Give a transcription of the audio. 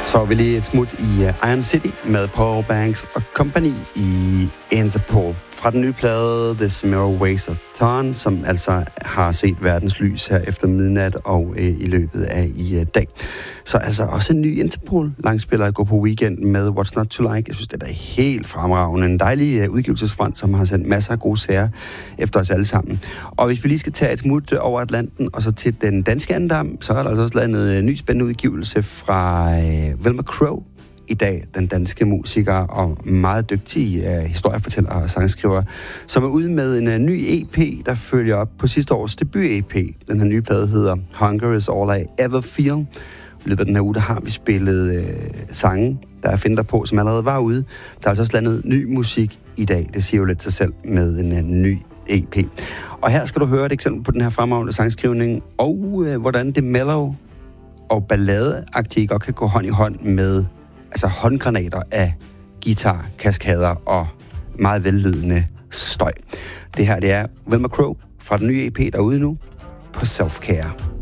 Så er vi lige et smut i Iron City med Paul Banks og Company i Interpol fra den nye plade This Mirror Weighs a Ton, som altså har set verdens lys her efter midnat og i løbet af i dag. Så altså også en ny Interpol-langspiller at gå på weekend med What's Not To Like. Jeg synes, det er helt fremragende. En dejlig udgivelsesfront, som har sendt masser af gode sager efter os alle sammen. Og hvis vi lige skal tage et smut over Atlanten og så til den danske andendam, så er der altså også lavet en ny spændende udgivelse fra Velma Crow i dag, den danske musiker og meget dygtige historiefortæller og sangskriver, som er ude med en ny EP, der følger op på sidste års debut-EP. Den her nye plade hedder Hunger Is All I Ever Feel. I løbet af den her uge, der har vi spillet sange, der er finder på, som allerede var ude. Der er altså også landet ny musik i dag. Det siger jo lidt sig selv med en ny EP. Og her skal du høre et eksempel på den her fremragende sangskrivning, og hvordan det mellow og balladeagtige godt kan gå hånd i hånd med altså håndgranater af guitar, kaskader og meget vellydende støj. Det her, det er Velma Crow fra den nye EP, der er ude nu på Self Care.